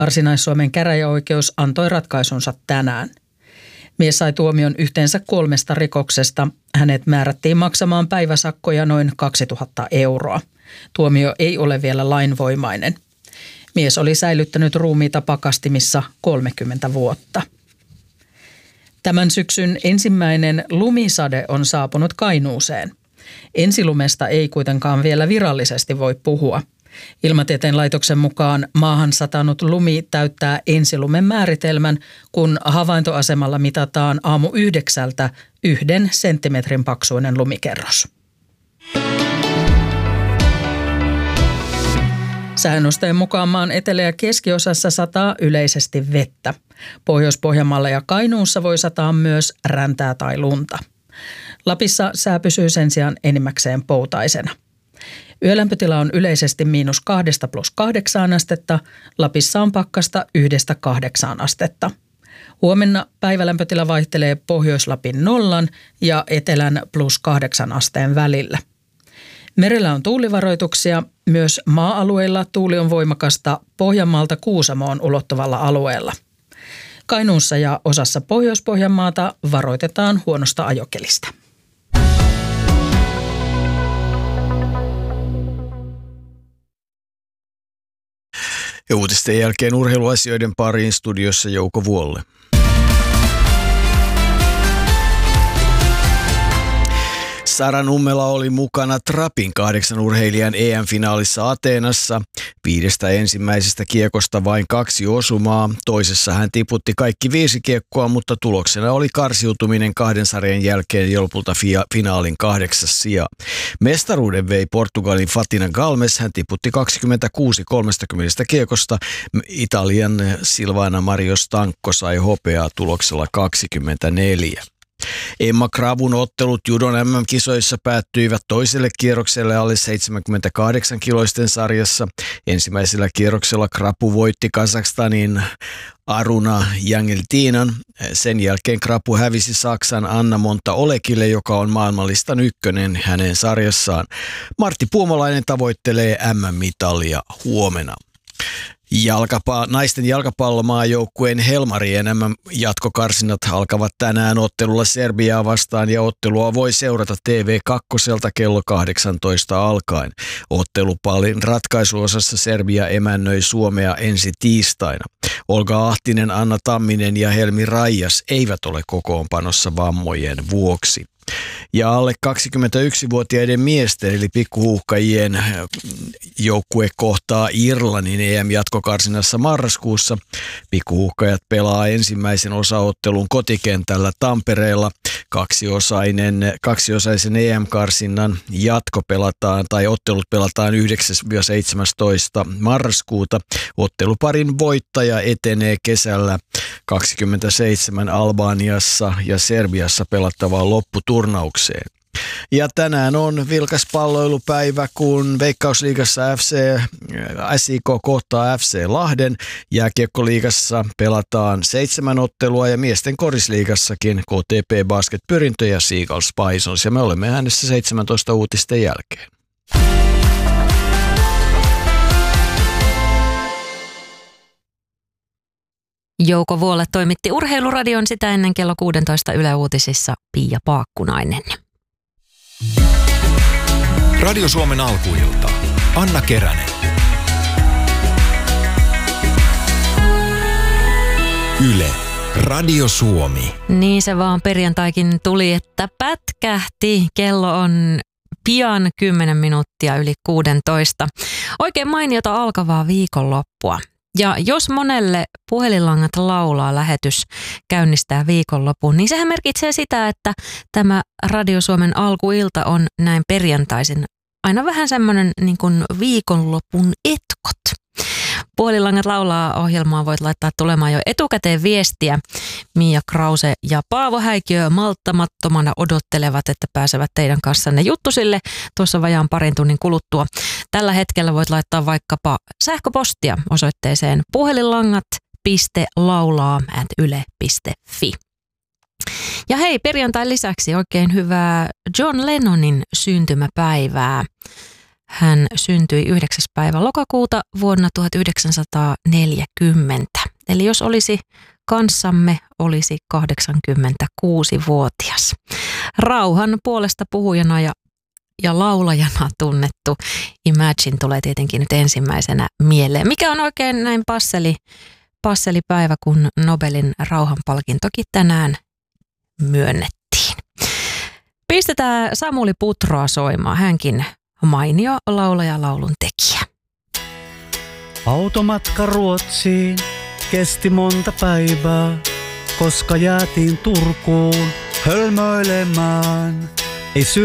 Varsinais-Suomen käräjäoikeus antoi ratkaisunsa tänään. Mies sai tuomion yhteensä 3 rikoksesta. Hänet määrättiin maksamaan päiväsakkoja noin 2000 euroa. Tuomio ei ole vielä lainvoimainen. Mies oli säilyttänyt ruumiita pakastimissa 30 vuotta. Tämän syksyn ensimmäinen lumisade on saapunut Kainuuseen. Ensilumesta ei kuitenkaan vielä virallisesti voi puhua. Ilmatieteen laitoksen mukaan maahan satanut lumi täyttää ensilumen määritelmän, kun havaintoasemalla mitataan aamu 9 1 senttimetrin paksuinen lumikerros. Sääennusteen mukaan maan etelä- ja keskiosassa sataa yleisesti vettä. Pohjois-Pohjanmaalla ja Kainuussa voi sataa myös räntää tai lunta. Lapissa sää pysyy sen sijaan enimmäkseen poutaisena. Yölämpötila on yleisesti -2 + 8 astetta, Lapissa on pakkasta 1–8 astetta. Huomenna päivälämpötila vaihtelee Pohjois-Lapin 0 ja etelän +8 asteen välillä. Merellä on tuulivaroituksia. Myös maa-alueilla tuuli on voimakasta Pohjanmaalta Kuusamoon ulottuvalla alueella. Kainuussa ja osassa Pohjois-Pohjanmaata varoitetaan huonosta ajokelistä. Ja uutisten jälkeen urheiluasioiden pariin studiossa Jouko Vuolle. Sara Nummela oli mukana Trapin 8 urheilijan EM-finaalissa Ateenassa. 5 ensimmäisestä kiekosta vain 2 osumaa. Toisessa hän tiputti kaikki 5 kiekkoa, mutta tuloksena oli karsiutuminen 2 sarjan jälkeen ja lopulta finaalin 8. sija. Mestaruuden vei Portugalin Fatina Galmes. Hän tiputti 26 30 kiekosta. Italian Silvana Mario Stanco sai hopeaa tuloksella 24. Emma Kravun ottelut judon MM-kisoissa päättyivät toiselle kierrokselle alle 78-kiloisten sarjassa. Ensimmäisellä kierroksella Krapu voitti Kazakstanin Aruna Jangeltinan. Sen jälkeen Krapu hävisi Saksan Anna Monta Olekille, joka on maailmanlistan 1 hänen sarjassaan. Martti Puomalainen tavoittelee MM-mitalia huomenna. Naisten jalkapallomaajoukkueen Helmarien jatkokarsinnat alkavat tänään ottelulla Serbiaa vastaan ja ottelua voi seurata TV2 kello 18 alkaen. Ottelupallin ratkaisuosassa Serbia emännöi Suomea ensi tiistaina. Olga Ahtinen, Anna Tamminen ja Helmi Raijas eivät ole kokoonpanossa vammojen vuoksi. Ja alle 21-vuotiaiden miesten eli pikkuhuuhkajien joukkue kohtaa Irlannin EM-jatkokarsinnassa marraskuussa. Pikkuhuuhkajat pelaa ensimmäisen osaottelun kotikentällä Tampereella. Kaksiosaisen EM-karsinnan ottelut pelataan 9–17 marraskuuta. Otteluparin voittaja etenee kesällä 27 Albaniassa ja Serbiassa pelattavaan lopputurnaukseen. Ja tänään on vilkas palloilupäivä, kun Veikkausliigassa SIK kohtaa FC Lahden. Jääkiekkoliigassa pelataan 7 ottelua ja miesten korisliigassakin KTP Basket Pyrintö ja Seagulls Bisons. Ja me olemme äänessä 17 uutisten jälkeen. Jouko Vuolle toimitti Urheiluradion, sitä ennen kello 16 Yle Uutisissa Pia Paakkunainen. Radio Suomen alkuilta. Anna Keränen. Yle. Radio Suomi. Niin se vaan perjantaikin tuli, että pätkähti. Kello on pian 10 minuuttia yli 16. Oikein mainiota alkavaa viikonloppua. Ja jos monelle puhelinlangat laulaa lähetys käynnistää viikonlopun, niin sehän merkitsee sitä, että tämä Radio Suomen alkuilta on näin perjantaisin aina vähän semmoinen niin kuin viikonlopun etkot. Puhelinlangat laulaa -ohjelmaa voit laittaa tulemaan jo etukäteen viestiä. Mia Krause ja Paavo Häikiö malttamattomana odottelevat, että pääsevät teidän kanssanne juttusille tuossa vajaan parin tunnin kuluttua. Tällä hetkellä voit laittaa vaikkapa sähköpostia osoitteeseen puhelinlangat.laulaa@yle.fi. Ja hei, perjantain lisäksi oikein hyvää John Lennonin syntymäpäivää. Hän syntyi 9. päivä lokakuuta vuonna 1940. Eli jos olisi kanssamme, olisi 86-vuotias. Rauhan puolesta puhujana ja laulajana tunnettu Imagine tulee tietenkin nyt ensimmäisenä mieleen. Mikä on oikein näin passeli päivä, kun Nobelin rauhanpalkintokin tänään myönnettiin. Pistetään Samuli Putroa soimaan, hänkin mainio laulaja, laulun tekijä. Automatka Ruotsiin kesti monta päivää, koska jäätiin Turkuun hölmöilemään. Ei